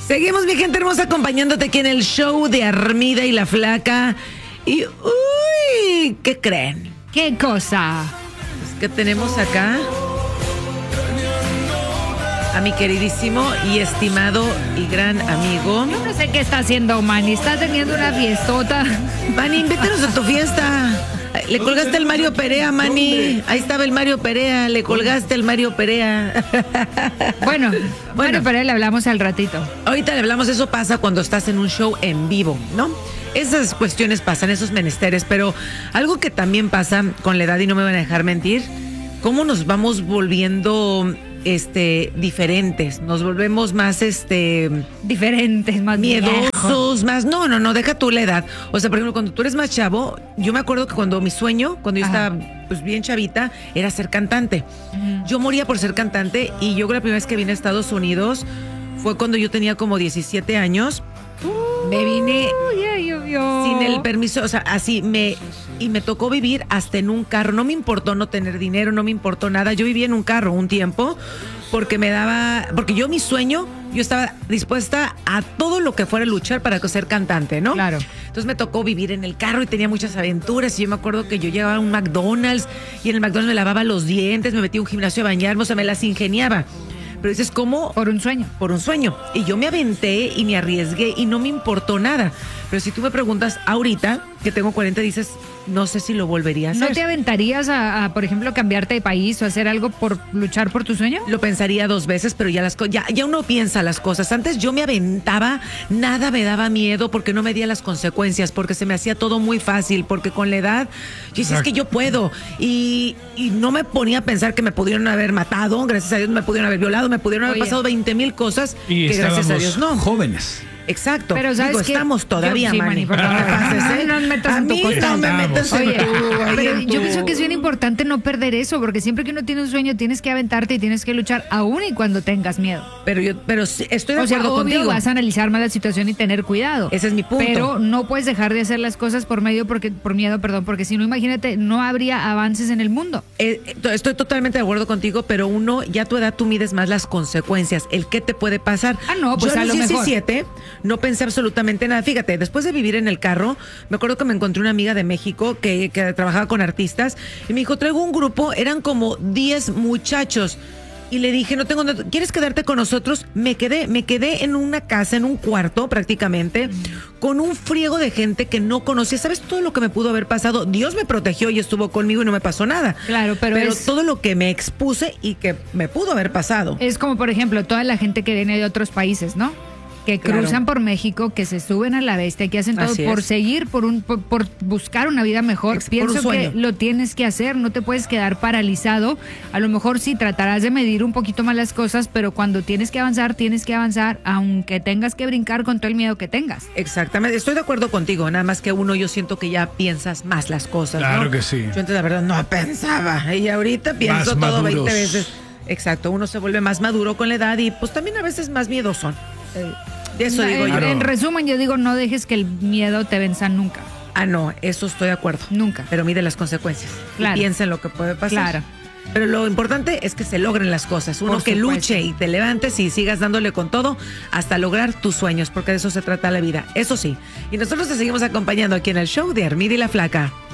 Seguimos, mi gente hermosa, acompañándote aquí en el show de Armida y la Flaca. Y, uy, ¿qué creen? ¿Qué cosa? Es que tenemos acá a mi queridísimo y estimado y gran amigo. Yo no sé qué está haciendo Manny. Está teniendo una fiestota. Manny, invítanos a tu fiesta. Le colgaste el Mario Perea, Manny. Ahí estaba el Mario Perea. Le colgaste el Mario Perea. Bueno, pero le hablamos al ratito. Ahorita le hablamos. Eso pasa cuando estás en un show en vivo, ¿no? Esas cuestiones pasan, esos menesteres. Pero algo que también pasa con la edad, y no me van a dejar mentir, cómo nos vamos volviendo diferentes, nos volvemos más diferentes, más miedosos, más no, deja tú la edad. O sea, por ejemplo, cuando tú eres más chavo, yo me acuerdo que cuando mi sueño, cuando yo estaba pues bien chavita, era ser cantante. Yo moría por ser cantante y yo la primera vez que vine a Estados Unidos fue cuando yo tenía como 17 años. Me vine sin el permiso, o sea, así me tocó vivir hasta en un carro. No me importó no tener dinero, no me importó nada. Yo vivía en un carro un tiempo porque yo mi sueño, yo estaba dispuesta a todo lo que fuera a luchar para ser cantante, ¿no? Claro. Entonces me tocó vivir en el carro y tenía muchas aventuras. Y yo me acuerdo que yo llegaba a un McDonald's y en el McDonald's me lavaba los dientes, me metía a un gimnasio a bañarme, o sea, me las ingeniaba. Pero dices, ¿cómo? Por un sueño. Por un sueño. Y yo me aventé y me arriesgué y no me importó nada. Pero si tú me preguntas ahorita, que tengo 40, dices, no sé si lo volvería a hacer. ¿No te aventarías a, por ejemplo, cambiarte de país o hacer algo por luchar por tu sueño? Lo pensaría 2 veces, pero ya uno piensa las cosas. Antes yo me aventaba, nada me daba miedo porque no medía las consecuencias, porque se me hacía todo muy fácil, porque con la edad, yo decía, es que yo puedo. Y no me ponía a pensar que me pudieron haber matado, gracias a Dios me pudieron haber violado, me pudieron haber pasado 20,000 cosas, y que gracias a Dios no. Jóvenes. Exacto. Pero ¿sabes qué? Estamos todavía, Sí, Manny. por favor. No me metas en tu costal. No me metas en Oye, tu... pero yo pienso que es bien importante no perder eso, porque siempre que uno tiene un sueño tienes que aventarte y tienes que luchar aún y cuando tengas miedo. Pero sí, estoy de o sea, acuerdo obvio, contigo. vas a analizar más la situación y tener cuidado. Ese es mi punto. Pero no puedes dejar de hacer las cosas por miedo, porque si no, imagínate, no habría avances en el mundo. Estoy totalmente de acuerdo contigo, pero uno, ya a tu edad tú mides más las consecuencias, el qué te puede pasar. No, pues yo a lo los mejor. 17 no pensé absolutamente nada. Fíjate, después de vivir en el carro, me acuerdo que me encontré una amiga de México que trabajaba con artistas y me dijo, traigo un grupo, eran como 10 muchachos. Y le dije, ¿quieres quedarte con nosotros? Me quedé en una casa, en un cuarto prácticamente, con un friego de gente que no conocía. ¿Sabes todo lo que me pudo haber pasado? Dios me protegió y estuvo conmigo y no me pasó nada. Claro, pero todo lo que me expuse y que me pudo haber pasado. Es como, por ejemplo, toda la gente que viene de otros países, ¿no? Que cruzan por México, que se suben a la bestia, que hacen todo por seguir, por buscar una vida mejor. Pienso que lo tienes que hacer, no te puedes quedar paralizado. A lo mejor sí tratarás de medir un poquito más las cosas, pero cuando tienes que avanzar, aunque tengas que brincar con todo el miedo que tengas. Exactamente, estoy de acuerdo contigo, nada más que yo siento que ya piensas más las cosas, Claro, ¿no? que sí. Yo antes la verdad no pensaba, y ahorita pienso Más todo maduros. 20 veces. Exacto, uno se vuelve más maduro con la edad y pues también a veces más miedosón. Eso digo yo. En resumen, yo digo, no dejes que el miedo te venza nunca. No, eso estoy de acuerdo. Nunca. Pero mide las consecuencias. Claro. Y piensa en lo que puede pasar. Claro. Pero lo importante es que se logren las cosas. Uno que luche y te levantes y sigas dándole con todo hasta lograr tus sueños, porque de eso se trata la vida. Eso sí. Y nosotros te seguimos acompañando aquí en el show de Armida y la Flaca.